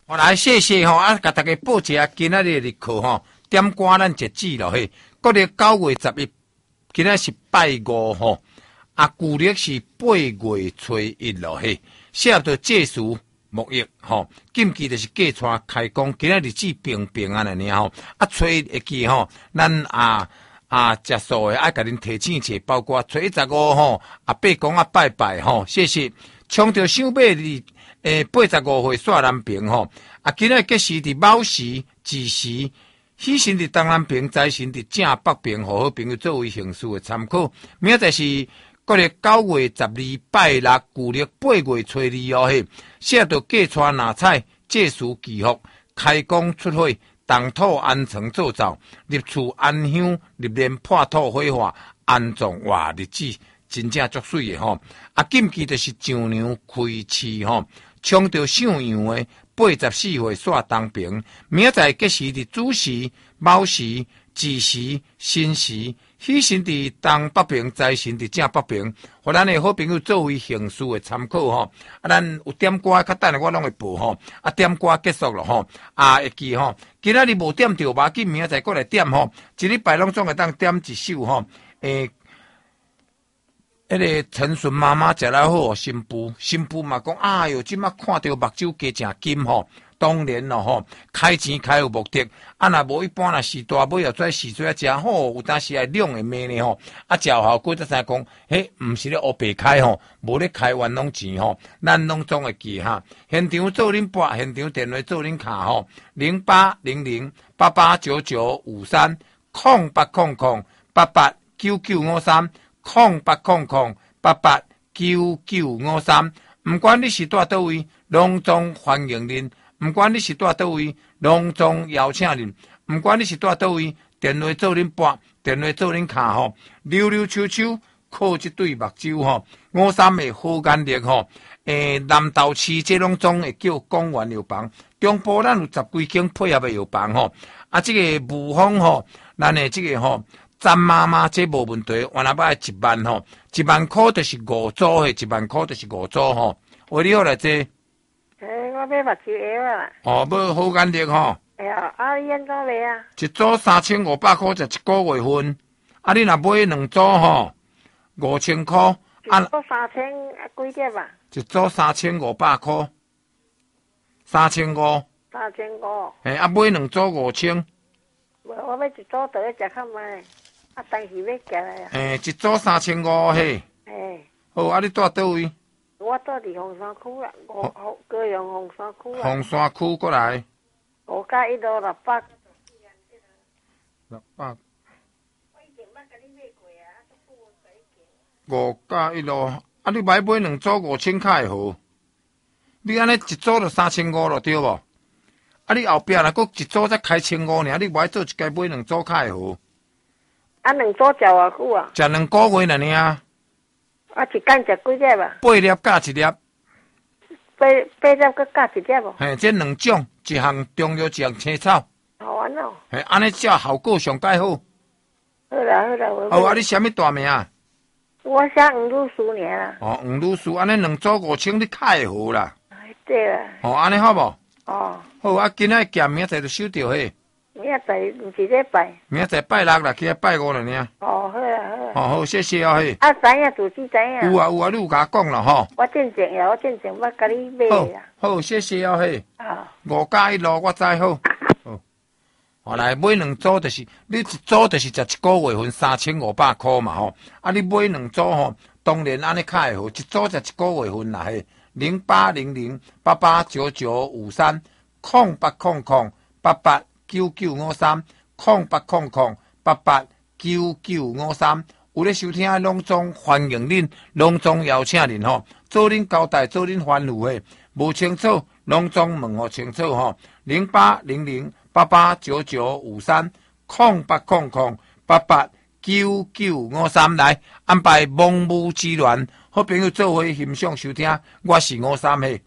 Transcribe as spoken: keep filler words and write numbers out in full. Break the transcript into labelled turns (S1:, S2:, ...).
S1: 好来，谢谢吼，啊，甲大家报一下今仔日的日课吼，点歌咱截止了嘿。国历九月十一，今仔是拜五吼，啊，旧历是八月初一了嘿。适合着借书沐浴吼，禁忌就是过川开工，今仔日子平平安安尔吼。啊，初一会记吼，咱啊啊食素的爱甲恁提醒者，包括初一十五吼，啊八公啊拜拜吼，谢谢。冲着想买哩。诶，八十五岁煞南平吼，啊，今仔吉时伫卯时、子时，喜神伫东南平，财神伫正北平，互好朋友作为行事的参考。明仔是国历九月十二拜六，旧历八月初二哦嘿，适合着过川拿菜、借书祈福、开工出火、动土安床做灶、入厝安香、入殓破土火化、安葬哇日子。真正足水的吼，啊，禁忌就是上梁开市吼，冲着上阳的八十四岁煞东平，明仔吉时伫子时、卯时、子时、申时，喜神伫东北平，财神伫正北平，互咱的好朋友作为行事的参考吼。啊，咱有点歌较等下我拢会报吼。啊，点歌结束了吼，啊，会记吼，今仔日无点着吧，紧明仔过来点吼，一礼拜拢总会当点一首吼，诶。迄个陈顺妈妈食了好，新妇新妇嘛讲，哎哟，即马看到目睭加正金吼，当然咯吼，开钱开有目的，啊若无一般若是大尾又再洗出来食好，有当时会亮的面呢吼，啊食后过则知讲，迄毋是咧黑白开吼，无咧开冤枉钱吼，咱拢总会记哈。现场做恁拨，现场电话做恁卡吼，零八零零八八九九五三空八空空八八九九五三。空八空空八八九九五三，唔管你是住倒位，隆重欢迎恁；唔管你是住倒位，隆重邀请恁；唔管你是住倒位，电话做恁拨，电话做恁卡吼，溜溜秋秋靠一对目睭吼，五三的好眼力吼，诶，南投市这拢总会叫公园药房，中部咱有十几间配合的药房吼，啊，这个雾峰吼，咱的这个吼。詹妈妈这无问题，原来要一万吼，一万块就是五组的，一万块就是五组吼。为你好来这？
S2: 诶，我买目睭药啊。
S1: 哦，要好眼力吼。
S2: 哎呀，啊，你安怎卖啊？
S1: 一组三千五百块，就一个月份。啊，你若买两组吼，五千块。
S2: 啊，一组三千几点啊？
S1: 一组三千五百块，三千五。
S2: 三千五。
S1: 诶，啊，买两组五千。
S2: 我我要一组倒去食较慢。啊，当时要寄来啊！
S1: 诶，一组三千五嘿。
S2: 诶。
S1: 好，啊，你住倒位？
S2: 我住伫凤山区啦，我高高雄凤山区啦。
S1: 凤山区过来。
S2: 五加一路六百。
S1: 六百。五加一路，啊，你买买两组五千较会好。你安尼一组就三千五了，对无？啊，你后壁若搁一组才开千五尔，你买做一家买两组较会好。
S2: 啊，两组食偌久啊？
S1: 食两个月了呢。
S2: 啊，一天食几粒啊？
S1: 八粒加一粒。
S2: 八八粒佮加一粒哦。
S1: 嘿，这两种，一项中药，一项青草。
S2: 好玩哦。
S1: 嘿，安尼食效果上介好。
S2: 好啦好啦，我。
S1: 好啊，你什么大名啊？
S2: 我写黄女士尔啦。
S1: 哦，黄女士，安尼两组五千，你较会好啦。
S2: 对啦。
S1: 哦，安尼好无？
S2: 哦。
S1: 好啊，今仔见明仔就收到嘿。
S2: 明仔载唔是礼拜，
S1: 明仔载拜六啦，今仔拜五了呢。
S2: 哦，好啦好啦。
S1: 哦好，谢谢哦嘿。
S2: 啊，知影主持知影。
S1: 有啊有啊，你有甲我讲啦吼。
S2: 我正正呀，我正正要甲你买啦。
S1: 好，好，谢谢哦嘿。
S2: 啊。
S1: 五加一路我知好。好。后来买两组就是，你一组就是食一个月份三千五百块嘛吼。啊，你买两组吼，当然安尼较会好，一组食一个月份啦嘿。零八零零八八九九五三空八空空八八。九九五三空八空空八八九九五三，有咧收听拢总欢迎恁，拢总邀请恁吼，做恁交代，做恁欢呼诶，无清楚拢总问互清楚吼，零八零零八八九九五三空八空空八八九九五三来安排蒙母之恋，好朋友做伙欣赏收听，我是五三嘿。